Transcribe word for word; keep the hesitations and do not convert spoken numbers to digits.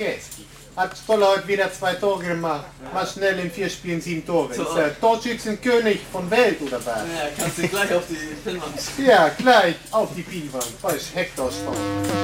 Käski. Hat Stoller heute wieder zwei Tore gemacht. Mal schnell in vier Spielen sieben Tore. Ist der Torschützenkönig von Welt oder was? Ja, kannst du gleich auf die Pinnwand. Ja, gleich auf die Pinnwand. Weil ich Hector Stoll.